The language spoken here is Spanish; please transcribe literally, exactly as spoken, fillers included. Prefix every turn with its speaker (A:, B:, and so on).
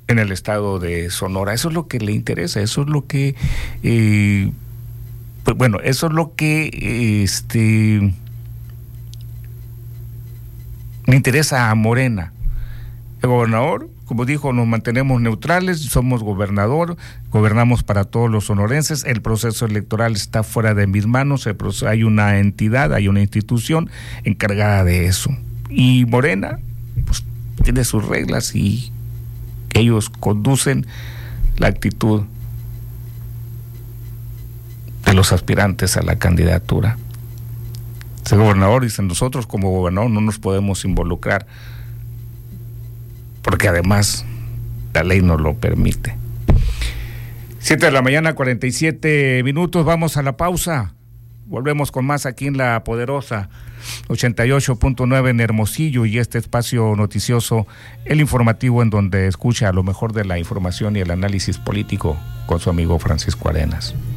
A: en el estado de Sonora. Eso es lo que le interesa, eso es lo que, eh, pues bueno, eso es lo que eh, este, le interesa a Morena. El gobernador, como dijo, nos mantenemos neutrales, somos gobernador, gobernamos para todos los sonorenses, el proceso electoral está fuera de mis manos, el proceso, hay una entidad, hay una institución encargada de eso. Y Morena, pues, tiene sus reglas y ellos conducen la actitud de los aspirantes a la candidatura. Ese gobernador dice, nosotros como gobernador no nos podemos involucrar, porque además la ley nos lo permite. Siete de la mañana, cuarenta y siete minutos, vamos a la pausa. Volvemos con más aquí en La Poderosa, ochenta y ocho punto nueve en Hermosillo, y este espacio noticioso, el informativo, en donde escucha lo mejor de la información y el análisis político con su amigo Francisco Arenas.